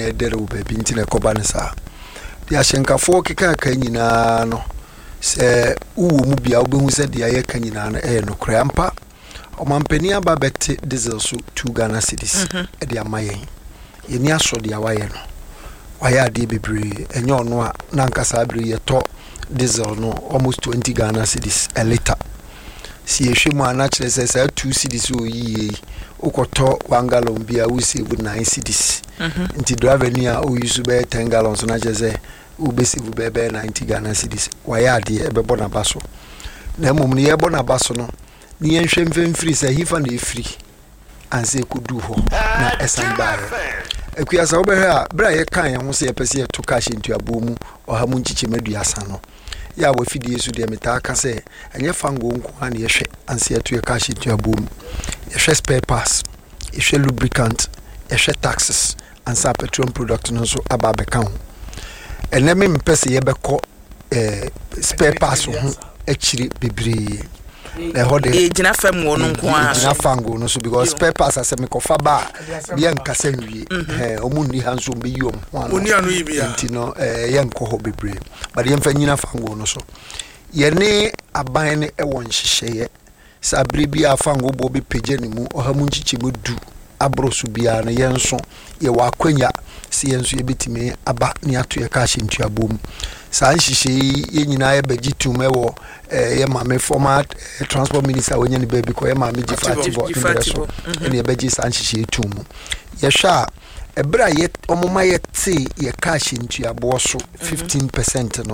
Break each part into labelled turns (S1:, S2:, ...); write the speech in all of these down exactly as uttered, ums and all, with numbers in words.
S1: na edere wo baby nti na koba ne sa dia hyenkafo keka ka nyina no se uwo mu bia obehu se dia ye ka nyina no e no krampa omampani aba bette diesel so two Ghana cedis e dia mayen ye ni aso dia waye no waya de bebre enye ono a na nkasa abre ye to diesel no almost twenty Ghana cedis a liter si ehwemu ana kire se sa two cedis o yiye ukoto one gallon bia we save nine cedis nti driver ni a o use be ten gallons na jeze u be save be be ninety Ghana cedis waya de e be bona baso na mum ni e bona baso no ni enhwe mfemfiri se hifa na efiri anse kudu ho na esan bae ekuya sa obe ha bra ye kan ye ho se ye pese ye to cash into abomu ohamu nchichi meduasa no ya wa fidie su de meta aka se enye fango nko ana ye hwe anse ye to ye cash into abomu ye hwe spare parts ye hwe lubricant ye hwe taxes ansa petroleum product no so aba be kan ene me mpese ye beko eh spare parts ho akiri bebre the hode e gina fam wo no nko a gina fango no so because spare parts as me kofa ba bia nkasa nwie eh omunni hanso be yom oni anu yibia ntino eh ye nko ho bebre but ye mfa nyina fango no so ye ne aban ne e won hyehyeye sa brebia fango bo be page ne mu ohamu nchichi modu abrosu bia no ye nso ye wa kwanya si ye nso ye betime aba ne ato ye ka hye ntuabom sa nhyehyeye ye nyina ye bagitum e wo ye mame former transport minister wenye ni baby ko ye mame gifativo ndreso ene ye bagi sa nhyehyeye tum ye hwa ebra ye omoma ye te ye cash ntuabo so fifteen percent no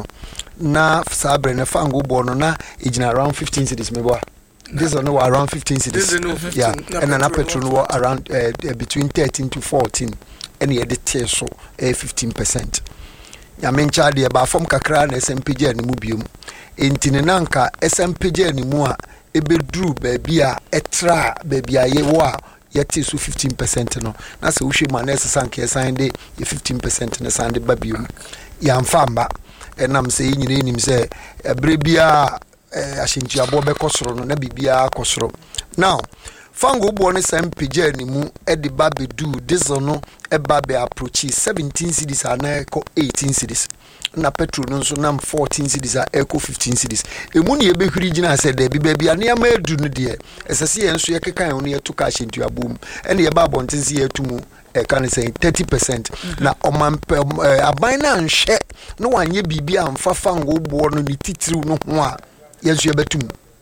S1: na sabre ne fango bo no na ejina around fifteen cedis mebo this one no around fifteen cedis yeah and na petrol no around uh, between thirteen to fourteen and ye de te so uh, fifteen percent ya mencha de ba fom kakra na S M P G ani mu biom entine nanka S M P G ani mu a ebedru ba bia etra ba bia ye wo a yete so fifteen percent no na se wo hwe ma na sesanke esan de ye fifteen percent na san de ba biom ya mfamba enam se nyine enim se ebre bia ahyentu abo be kosoro no na bibia kosoro now fango bo ne S M P G ani mu e de ba bedu diesel no e ba be approach seventeen cedis ana ko eighteen cedis na petrol no so nam fourteen cedis a eco fifteen cedis emu ne ye be hwiri gina se de bi ba bia ne ama edu no de esese ye nso ye kekan ho ne ye to ka ahyentu abom ene ye ba abontense ye tumu e kan say thirty percent na omampe aban na nhwe no wanye bibia amfa fango bo no ni titiriw no ho a yesu ye betum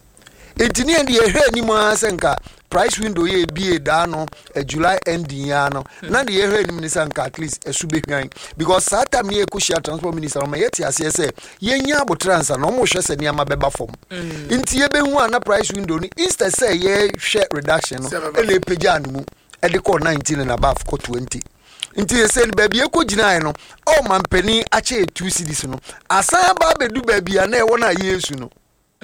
S1: entini ende ye hwe ni mo asenka price window ye bie da no uh, July ending ya no mm. na de ye hwe ni sanka at least esube hwan because that time ne ekoshia transport minister ma yeti ase se ye nya abotransa no mo hwe se ne ama beba fom mm. nti ye behu ana price window ni instead say ye share reduction no ele peja anu mu e de call nineteen and above ko twenty nti ye say baby e ko gina no o mampani ache two cedis no asan ba bedu baby ana e wona yesu no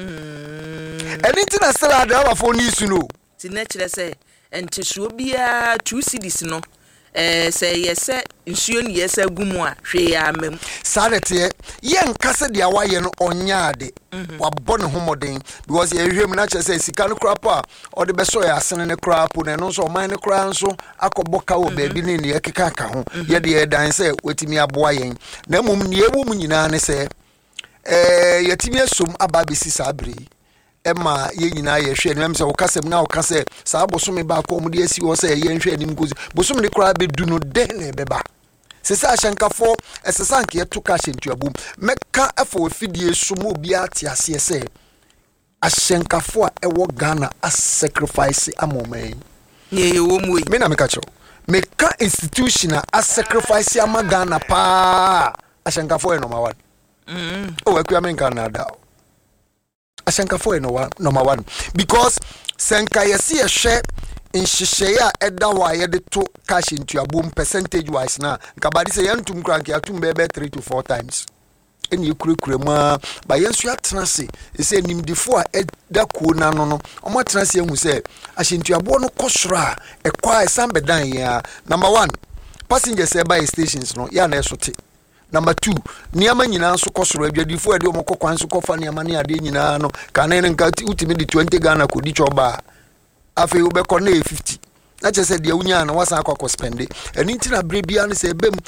S1: mm eni na sala da ba fo ni su no ti na kire se entesuo bia two cedis no eh say yese nsuo ni yese gumu a hwe ya mem sadete ye nkase dia waye no onyaade wabɔ ne homoden because ye hwem na kire se sika no krapa o de beso ya asene ne krapo ne no so man ne kra nso akɔbɔka wo baabi ne ne ekeka ka ho ye de ye dan se wetimi aboa yen na mum ne ewu mu nyina ne se eh yetimi asom ababesi sabri Emma ye nyina ye hwe ne mse wo kasem na wo kase sa bosome ba ko mu de asi wo se ye nhwe anim gozi bosome de kra bedu no de na beba se sa ahyankafo esesanke ye to ka hyentu abom meka afo fidie sumo obi ate ase se ahyankafo a ewo Ghana a sacrifice amoman ye ye wo mu me na meka cho meka institution a sacrifice ama Ghana pa ahyankafo e number one mm o akua men kan na da Ashankafo no one number one because senka yesi ye hwe nhyehyeye a eda wa ye de to cash into abom percentage wise na nkabadi se yantum kranke atum bebe three to four times eni ekurekure ma ba yensu atena se ese nimdifo a eda kuo na no no omo atena se ehu se ahyentu abo no kosoro a ekwa esambedan ya number one passengers e by stations no ya na esote. Number two, niyama nyina nso kosoro adwadifo ade omoko kwan nso kofa niyama ne ade nyina no kana ne nka utimi di twenty Ghana kodi choba afi ubeko na fifty na chese dia unya na wasa akwa spende eni ntina bre bia ne se bem